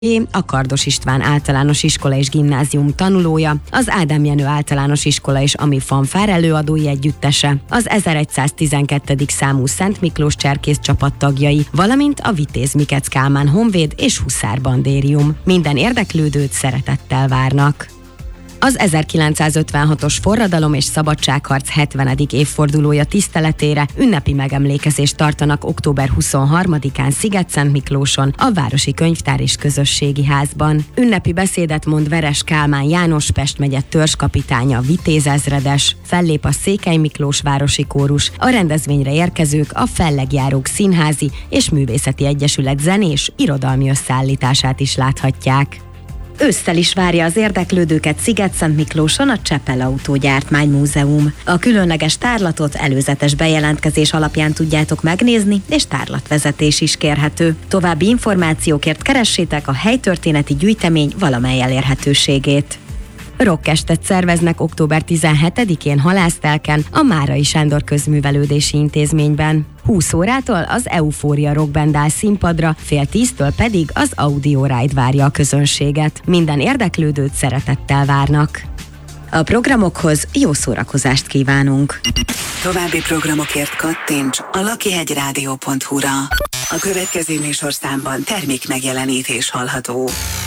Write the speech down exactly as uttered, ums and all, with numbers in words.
a Kardos István Általános Iskola és Gimnázium tanulója, az Ádám Jenő Általános Iskola és Ami Fanfár előadói együttese, az ezeregyszáztizenkettedik számú Szent Miklós cserkész csapat tagjai, valamint a Vitéz Mikec Kálmán Honvéd és Huszár Bandérium. Minden érdeklődőt szeretettel várnak. Az ezerkilencszázötvenhatos forradalom és szabadságharc hetvenedik évfordulója tiszteletére ünnepi megemlékezést tartanak október huszonharmadikán Sziget-Szent Miklóson, a Városi Könyvtár és Közösségi Házban. Ünnepi beszédet mond Veres Kálmán János, Pest megye törzskapitánya, vitézezredes, fellép a Székely Miklós Városi Kórus, a rendezvényre érkezők a Fellegjárók Színházi és Művészeti Egyesület zenés, irodalmi összeállítását is láthatják. Ősszel is várja az érdeklődőket Sziget-Szent Miklóson a Csepel Autógyártmány Múzeum. A különleges tárlatot előzetes bejelentkezés alapján tudjátok megnézni, és tárlatvezetés is kérhető. További információkért keressétek a helytörténeti gyűjtemény valamely elérhetőségét. Rockestet szerveznek október tizenhetedikén Halásztelken, a Márai Sándor Közművelődési Intézményben. húsz órától az Eufória Rockband áll színpadra, fél tíztől pedig az Audio Ride várja a közönséget. Minden érdeklődőt szeretettel várnak. A programokhoz jó szórakozást kívánunk! További programokért kattints a lakihegyrádió pont hu-ra. A következő műsorszámban termék megjelenítés hallható.